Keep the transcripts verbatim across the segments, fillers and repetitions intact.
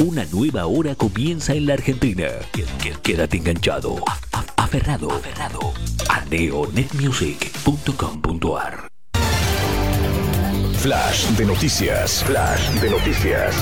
Una nueva hora comienza en la Argentina. Quédate enganchado, aferrado, aferrado a neonetmusic punto com punto ar. Flash de noticias. Flash de noticias.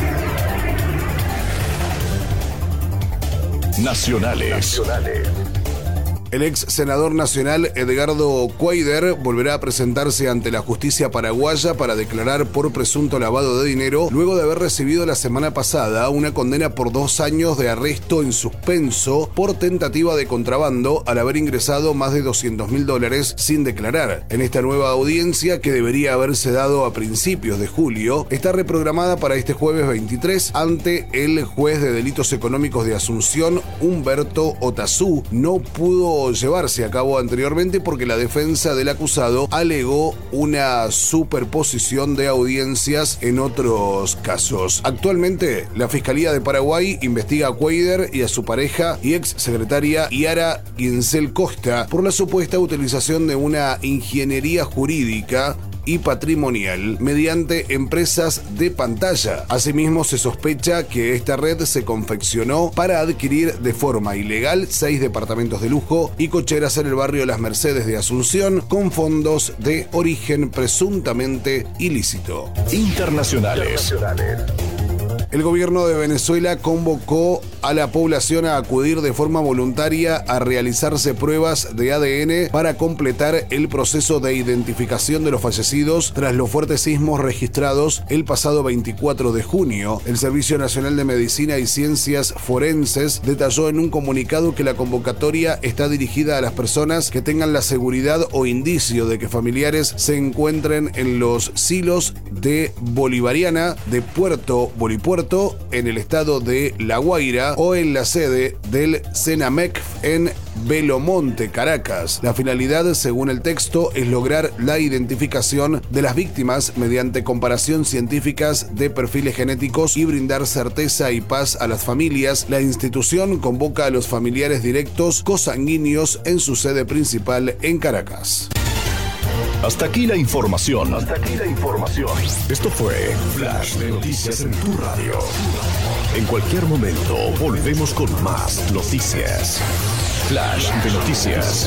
Nacionales. Nacionales. El ex senador nacional Edgardo Cuader volverá a presentarse ante la justicia paraguaya para declarar por presunto lavado de dinero luego de haber recibido la semana pasada una condena por dos años de arresto en suspenso por tentativa de contrabando al haber ingresado más de doscientos mil dólares sin declarar. En esta nueva audiencia, que debería haberse dado a principios de julio, está reprogramada para este jueves veintitrés ante el juez de delitos económicos de Asunción, Humberto Otazú. No pudo llevarse a cabo anteriormente porque la defensa del acusado alegó una superposición de audiencias en otros casos. Actualmente, la Fiscalía de Paraguay investiga a Cuader y a su pareja y ex secretaria Yara Ginsel Costa por la supuesta utilización de una ingeniería jurídica y patrimonial mediante empresas de pantalla. Asimismo, se sospecha que esta red se confeccionó para adquirir de forma ilegal seis departamentos de lujo y cocheras en el barrio Las Mercedes de Asunción con fondos de origen presuntamente ilícito. Internacionales. El gobierno de Venezuela convocó a la población a acudir de forma voluntaria a realizarse pruebas de A D N para completar el proceso de identificación de los fallecidos tras los fuertes sismos registrados el pasado veinticuatro de junio. El Servicio Nacional de Medicina y Ciencias Forenses detalló en un comunicado que la convocatoria está dirigida a las personas que tengan la seguridad o indicio de que familiares se encuentren en los silos de Bolivariana de Puerto Bolipuerto en el estado de La Guaira o en la sede del CENAMEC en Belomonte, Caracas. La finalidad, según el texto, es lograr la identificación de las víctimas mediante comparación científicas de perfiles genéticos y brindar certeza y paz a las familias. La institución convoca a los familiares directos cosanguíneos en su sede principal en Caracas. Hasta aquí la información. Hasta aquí la información. Esto fue Flash de Noticias en tu radio. En cualquier momento volvemos con más noticias. Flash de Noticias.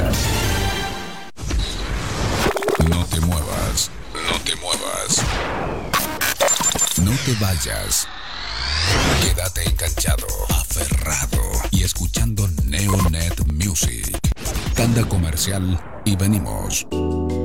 No te muevas. No te muevas. No te vayas. Quédate enganchado, aferrado y escuchando Neonet Music. Tanda comercial y venimos.